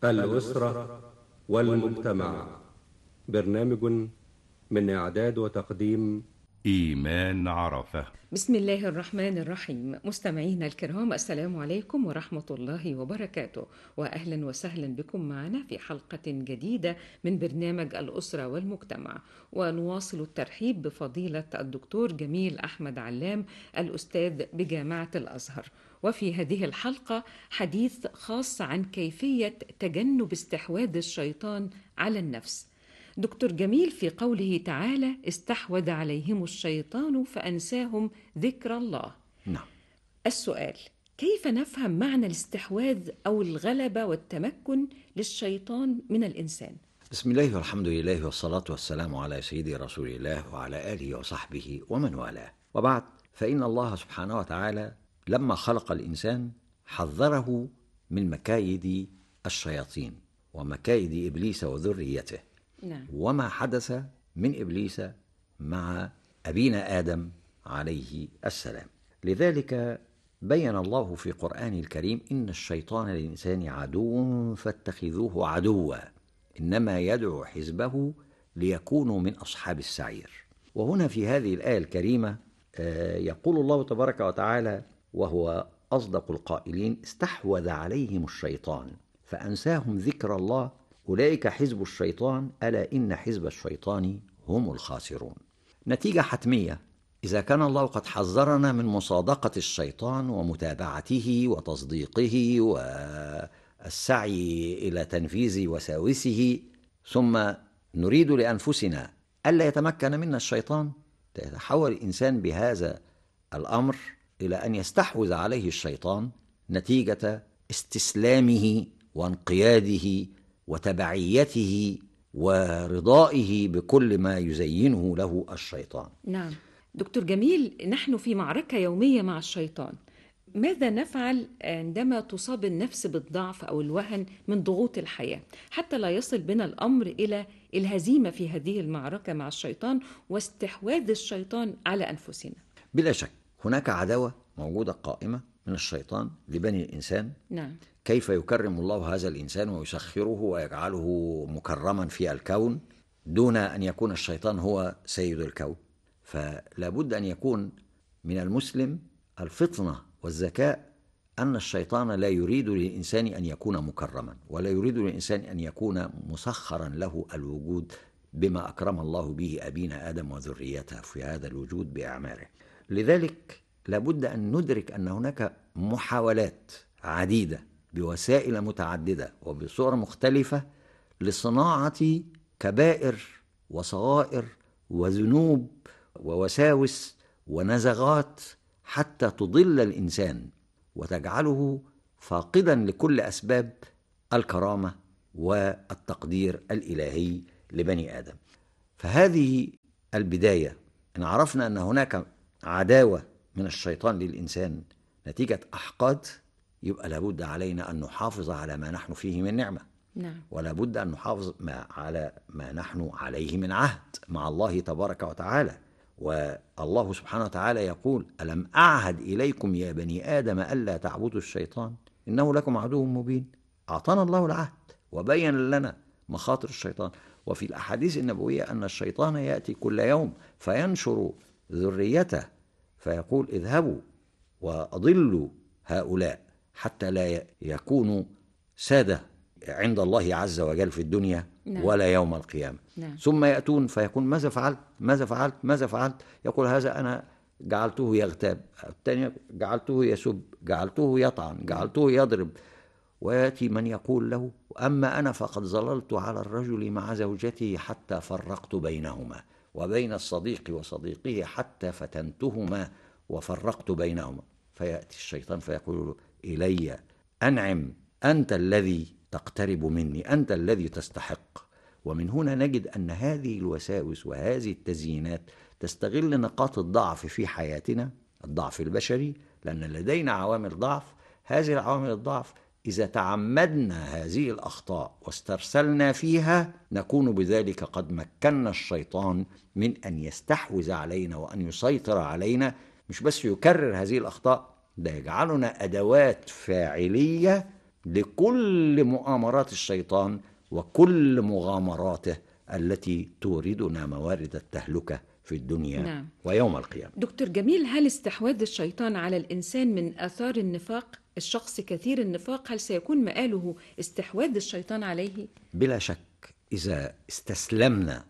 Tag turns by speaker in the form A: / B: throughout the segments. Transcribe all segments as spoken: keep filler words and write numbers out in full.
A: الأسرة والمجتمع. برنامج من إعداد وتقديم
B: إيمان عرفة.
C: بسم الله الرحمن الرحيم. مستمعينا الكرام، السلام عليكم ورحمة الله وبركاته، وأهلا وسهلا بكم معنا في حلقة جديدة من برنامج الأسرة والمجتمع. ونواصل الترحيب بفضيلة الدكتور جميل أحمد علام، الأستاذ بجامعة الأزهر. وفي هذه الحلقة حديث خاص عن كيفية تجنب استحواذ الشيطان على النفس. دكتور جميل، في قوله تعالى: استحوذ عليهم الشيطان فأنساهم ذكر الله.
D: نعم.
C: السؤال: كيف نفهم معنى الاستحواذ أو الغلبة والتمكن للشيطان من الإنسان؟
D: بسم الله والحمد لله والصلاة والسلام على سيدي رسول الله وعلى آله وصحبه ومن والاه، وبعد، فإن الله سبحانه وتعالى لما خلق الإنسان حذره من مكايد الشياطين ومكايد إبليس وذريته.
C: نعم.
D: وما حدث من إبليس مع أبينا آدم عليه السلام. لذلك بين الله في قرآن الكريم: إن الشيطان للإنسان عدو فاتخذوه عدوا إنما يدعو حزبه ليكونوا من أصحاب السعير. وهنا في هذه الآية الكريمة يقول الله تبارك وتعالى وهو أصدق القائلين: استحوذ عليهم الشيطان فأنساهم ذكر الله أولئك حزب الشيطان ألا إن حزب الشيطان هم الخاسرون. نتيجة حتمية: إذا كان الله قد حذرنا من مصادقة الشيطان ومتابعته وتصديقه والسعي إلى تنفيذ وساوسه، ثم نريد لأنفسنا ألا يتمكن منا الشيطان، يتحول الإنسان بهذا الأمر إلى أن يستحوذ عليه الشيطان نتيجة استسلامه وانقياده وتبعيته ورضائه بكل ما يزينه له الشيطان.
C: نعم. دكتور جميل، نحن في معركة يومية مع الشيطان. ماذا نفعل عندما تصاب النفس بالضعف أو الوهن من ضغوط الحياة حتى لا يصل بنا الأمر إلى الهزيمة في هذه المعركة مع الشيطان واستحواذ الشيطان على أنفسنا؟
D: بلا شك هناك عداوة موجودة قائمة من الشيطان لبني الإنسان.
C: نعم.
D: كيف يكرم الله هذا الإنسان ويسخره ويجعله مكرما في الكون دون أن يكون الشيطان هو سيد الكون؟ فلا بد أن يكون من المسلم الفطنة والذكاء أن الشيطان لا يريد للإنسان أن يكون مكرما، ولا يريد للإنسان أن يكون مسخرا له الوجود بما أكرم الله به أبينا آدم وذريته في هذا الوجود بأعماله. لذلك لا بد أن ندرك أن هناك محاولات عديدة بوسائل متعددة وبصور مختلفة لصناعة كبائر وصغائر وذنوب ووساوس ونزغات حتى تضل الإنسان وتجعله فاقدا لكل أسباب الكرامة والتقدير الإلهي لبني آدم. فهذه البداية. إن عرفنا أن هناك عداوة من الشيطان للإنسان نتيجة أحقاد، يبقى لابد علينا أن نحافظ على ما نحن فيه من نعمة.
C: نعم.
D: ولا بد أن نحافظ ما على ما نحن عليه من عهد مع الله تبارك وتعالى. والله سبحانه وتعالى يقول: ألم أعهد إليكم يا بني آدم ألا تعبدوا الشيطان إنه لكم عدو مبين. أعطانا الله العهد وبين لنا مخاطر الشيطان. وفي الأحاديث النبوية أن الشيطان يأتي كل يوم فينشر ذريته فيقول: اذهبوا وأضلوا هؤلاء حتى لا يكونوا سادة عند الله عز وجل في الدنيا. نعم. ولا يوم القيامة.
C: نعم.
D: ثم يأتون فيقول: ماذا فعلت ماذا فعلت ماذا فعلت يقول: هذا أنا جعلته يغتاب، الثاني جعلته يسب، جعلته يطعن، جعلته يضرب. ويأتي من يقول له: أما أنا فقد ظللت على الرجل مع زوجته حتى فرقت بينهما، وبين الصديق وصديقه حتى فتنتهما وفرقت بينهما. فيأتي الشيطان فيقول له: إلي أنعم، أنت الذي تقترب مني، أنت الذي تستحق. ومن هنا نجد أن هذه الوساوس وهذه التزيينات تستغل نقاط الضعف في حياتنا، الضعف البشري، لأن لدينا عوامل ضعف. هذه العوامل الضعف إذا تعمدنا هذه الأخطاء واسترسلنا فيها نكون بذلك قد مكنا الشيطان من أن يستحوذ علينا وأن يسيطر علينا. مش بس يكرر هذه الأخطاء، ده يجعلنا أدوات فاعلية لكل مؤامرات الشيطان وكل مغامراته التي توردنا موارد التهلكة في الدنيا
C: نعم.
D: ويوم القيامة.
C: دكتور جميل، هل استحواذ الشيطان على الإنسان من آثار النفاق؟ الشخص كثير النفاق هل سيكون مآله استحواذ الشيطان عليه؟
D: بلا شك، إذا استسلمنا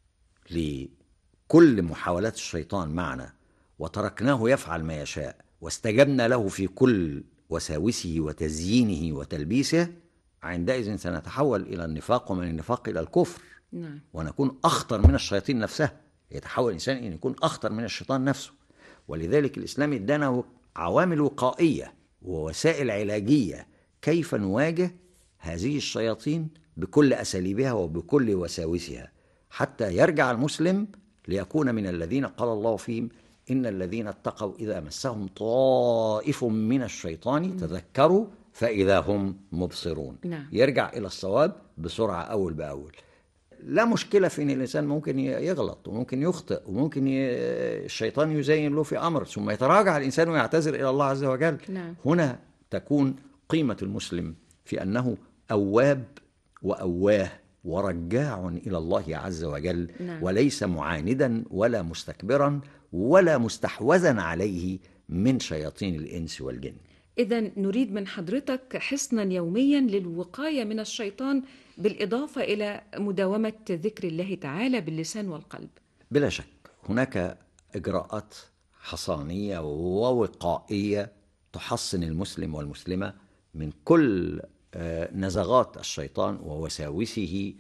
D: لكل محاولات الشيطان معنا وتركناه يفعل ما يشاء واستجبنا له في كل وساوسه وتزيينه وتلبيسه، عندئذ سنتحول إلى النفاق، ومن النفاق إلى الكفر.
C: نعم.
D: ونكون أخطر من الشياطين نفسها، يتحول الإنسان إن يكون أخطر من الشيطان نفسه. ولذلك الإسلام ادانا عوامل وقائية ووسائل علاجية كيف نواجه هذه الشياطين بكل أساليبها وبكل وساوسها، حتى يرجع المسلم ليكون من الذين قال الله فيهم إن الذين اتقوا إذا مسهم طائف من الشيطان تذكروا فإذا هم مبصرون.
C: نعم.
D: يرجع إلى الصواب بسرعة أول بأول. لا مشكلة في أن الإنسان ممكن يغلط وممكن يخطئ وممكن ي... الشيطان يزين له في أمر ثم يتراجع الإنسان ويعتذر إلى الله عز وجل.
C: نعم.
D: هنا تكون قيمة المسلم في أنه أواب وأواه ورجاع إلى الله عز وجل.
C: نعم.
D: وليس معاندا ولا مستكبرا ولا مستحوذا عليه من شياطين الإنس والجن.
C: إذن نريد من حضرتك حصنا يوميا للوقاية من الشيطان، بالإضافة إلى مداومة ذكر الله تعالى باللسان والقلب.
D: بلا شك هناك إجراءات حصانية ووقائية تحصن المسلم والمسلمة من كل نزغات الشيطان ووساوسه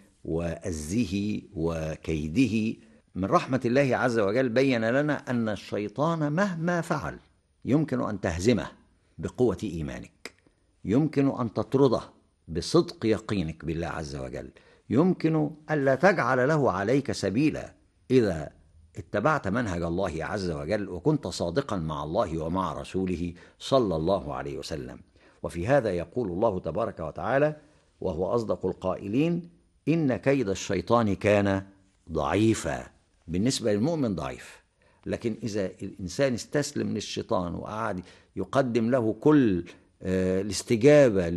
D: وأزه وكيده. من رحمة الله عز وجل بين لنا أن الشيطان مهما فعل يمكن أن تهزمه بقوة إيمانك، يمكن أن تطرده بصدق يقينك بالله عز وجل، يمكن ألا تجعل له عليك سبيلا إذا اتبعت منهج الله عز وجل وكنت صادقا مع الله ومع رسوله صلى الله عليه وسلم. وفي هذا يقول الله تبارك وتعالى وهو أصدق القائلين إن كيد الشيطان كان ضعيفا. بالنسبة للمؤمن ضعيف، لكن إذا الإنسان استسلم للشيطان وقعد يقدم له كل الاستجابة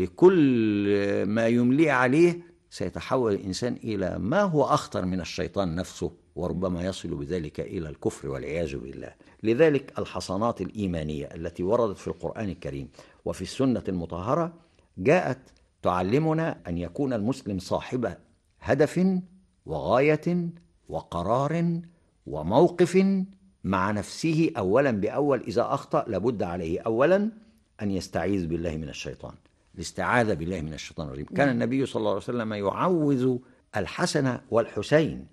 D: لكل ما يملي عليه سيتحول الإنسان إلى ما هو أخطر من الشيطان نفسه، وربما يصل بذلك إلى الكفر والعياذ بالله. لذلك الحصانات الإيمانية التي وردت في القرآن الكريم وفي السنة المطهرة جاءت تعلمنا أن يكون المسلم صاحب هدف وغاية وقرار وموقف مع نفسه. أولا بأول إذا أخطأ لابد عليه أولا أن يستعيذ بالله من الشيطان، الاستعاذة بالله من الشيطان الرجيم. كان النبي صلى الله عليه وسلم يعوذ الحسن والحسين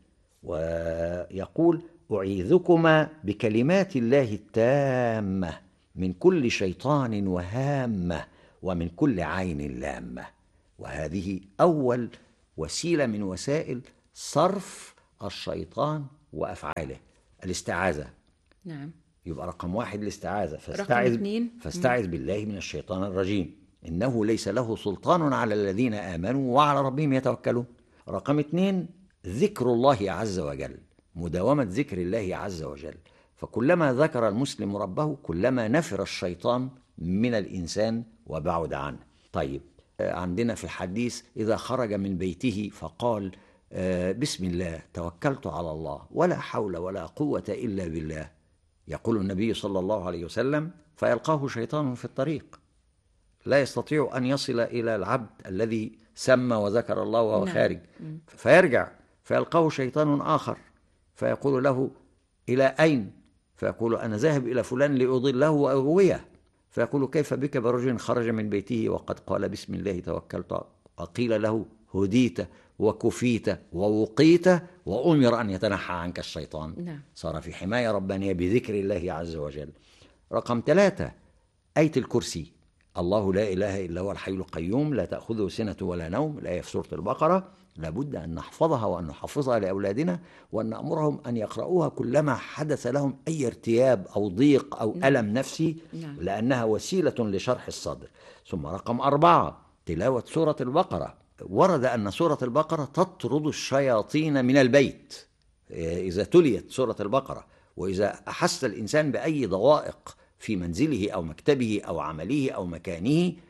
D: ويقول أعيذكما بكلمات الله التامة من كل شيطان وهامة ومن كل عين لامة. وهذه أول وسيلة من وسائل صرف الشيطان وأفعاله، الاستعاذة.
C: نعم.
D: يبقى رقم واحد الاستعاذة، فاستعذ, فاستعذ بالله من الشيطان الرجيم إنه ليس له سلطان على الذين آمنوا وعلى ربهم يتوكلون. رقم اثنين ذكر الله عز وجل، مداومة ذكر الله عز وجل. فكلما ذكر المسلم ربه كلما نفر الشيطان من الإنسان وبعد عنه. طيب عندنا في الحديث إذا خرج من بيته فقال بسم الله توكلت على الله ولا حول ولا قوة إلا بالله، يقول النبي صلى الله عليه وسلم فيلقاه شيطان في الطريق لا يستطيع أن يصل إلى العبد الذي سمى وذكر الله وهو خارج، فيرجع فيلقاه شيطان آخر فيقول له إلى أين؟ فيقول أنا ذاهب إلى فلان لأضله وأغويه. فيقول كيف بك برجل خرج من بيته وقد قال بسم الله توكلت، وقيل له هديت وكفيت ووقيت وأمر أن يتنحى عنك الشيطان.
C: نعم.
D: صار في حماية ربانية بذكر الله عز وجل. رقم ثلاثة آية الكرسي، الله لا إله إلا هو الحي القيوم لا تأخذه سنة ولا نوم، الآية في سورة البقرة. لابد أن نحفظها وأن نحفظها لأولادنا وأن نأمرهم أن يقرؤوها كلما حدث لهم أي ارتياب أو ضيق أو
C: نعم.
D: ألم نفسي،
C: نعم.
D: لأنها وسيلة لشرح الصدر. ثم رقم أربعة تلاوة سورة البقرة. ورد أن سورة البقرة تطرد الشياطين من البيت إذا تليت سورة البقرة. وإذا أحس الإنسان بأي ضوائق في منزله أو مكتبه أو عمله أو مكانه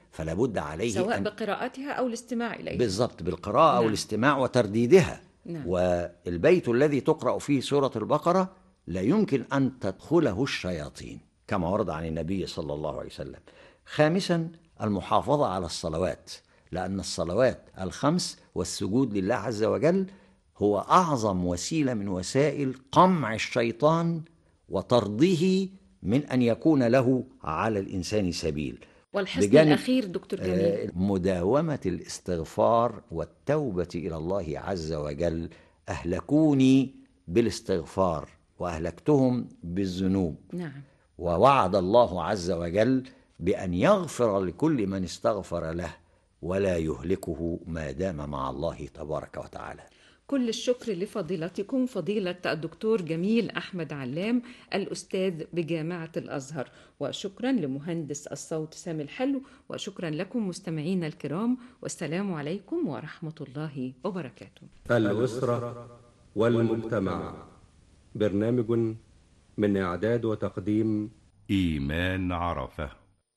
D: فلا بد عليه
C: سواء
D: أن
C: بقراءتها أو الاستماع إليها.
D: بالضبط، بالقراءة
C: نعم.
D: أو الاستماع وترديدها.
C: نعم.
D: والبيت الذي تقرأ فيه سورة البقرة لا يمكن أن تدخله الشياطين كما ورد عن النبي صلى الله عليه وسلم. خامسا المحافظة على الصلوات، لأن الصلوات الخمس والسجود لله عز وجل هو أعظم وسيلة من وسائل قمع الشيطان وطرده من أن يكون له على الإنسان سبيل.
C: والحسن الأخير دكتور جميل،
D: مداومة الاستغفار والتوبة إلى الله عز وجل. أهلكوني بالاستغفار وأهلكتهم بالذنوب.
C: نعم.
D: ووعد الله عز وجل بأن يغفر لكل من استغفر له ولا يهلكه ما دام مع الله تبارك وتعالى.
C: كل الشكر لفضيلتكم فضيلة الدكتور جميل أحمد علام الأستاذ بجامعة الأزهر، وشكرا لمهندس الصوت سامي الحلو، وشكرا لكم مستمعينا الكرام، والسلام عليكم ورحمة الله وبركاته.
A: الأسرة والمجتمع، برنامج من إعداد وتقديم
B: إيمان عرفة.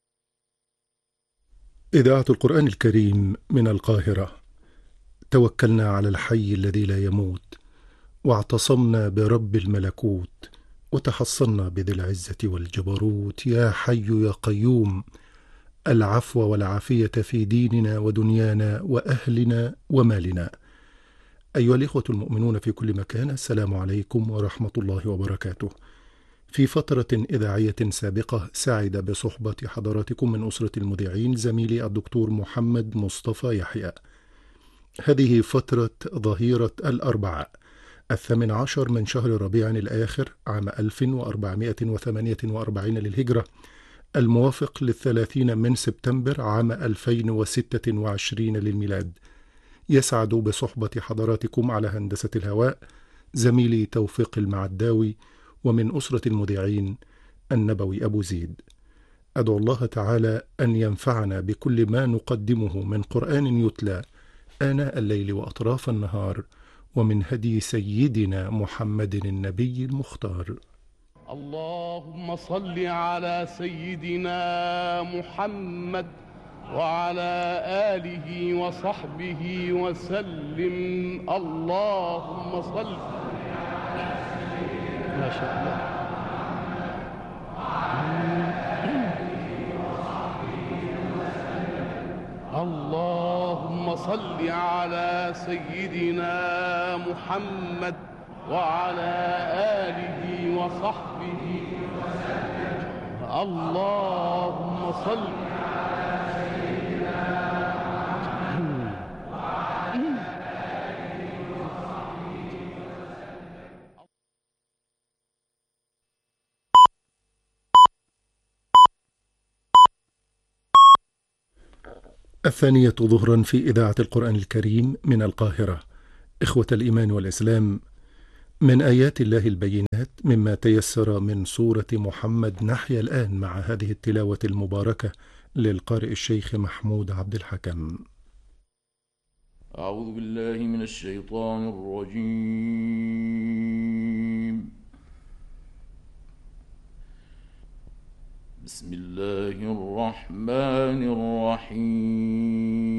E: إذاعة القرآن الكريم من القاهرة. توكلنا على الحي الذي لا يموت، واعتصمنا برب الملكوت، وتحصنا بذي العزة والجبروت. يا حي يا قيوم، العفو والعافية في ديننا ودنيانا وأهلنا ومالنا. أيها الإخوة المؤمنون في كل مكان، السلام عليكم ورحمة الله وبركاته. في فترة إذاعية سابقة سعد بصحبة حضراتكم من أسرة المذيعين زميلي الدكتور محمد مصطفى يحيى. هذه فترة ظهيرة الأربعاء الثامن عشر من شهر ربيع الآخر عام ألف وأربعمائة وثمانية وأربعين للهجرة، الموافق للثلاثين من سبتمبر عام ألفين وستة وعشرين للميلاد. يسعد بصحبة حضراتكم على هندسة الهواء زميلي توفيق المعداوي، ومن أسرة المذيعين النبوي أبو زيد. أدعو الله تعالى أن ينفعنا بكل ما نقدمه من قرآن يتلى آناء الليل وأطراف النهار، ومن هدي سيدنا محمد النبي المختار.
F: اللهم صل على سيدنا محمد وعلى آله وصحبه وسلم. اللهم صل ما شاء الله. اللهم صل على سيدنا محمد وعلى آله وصحبه وسلم. اللهم صل على سيدنا محمد وعلى آله وصحبه وسلم.
E: الثانية ظهرا في إذاعة القرآن الكريم من القاهرة. إخوة الإيمان والإسلام، من آيات الله البينات مما تيسر من سورة محمد نحيا الآن مع هذه التلاوة المباركة للقارئ الشيخ محمود عبد الحكم.
G: أعوذ بالله من الشيطان الرجيم. بسم الله الرحمن الرحيم.